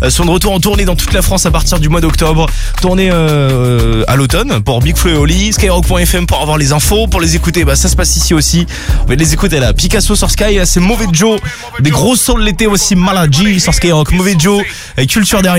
sont de retour en tournée dans toute la France à partir du mois d'octobre. Tournée à l'automne pour Big Flo et Oli. Skyrock.fm pour avoir les infos. Pour les écouter, ça se passe ici aussi. On va les écouter là. Picasso sur Sky, c'est Mauvais Joe. Des gros sons de l'été aussi. Malaji sur Skyrock. Mauvais Joe. Culture derrière.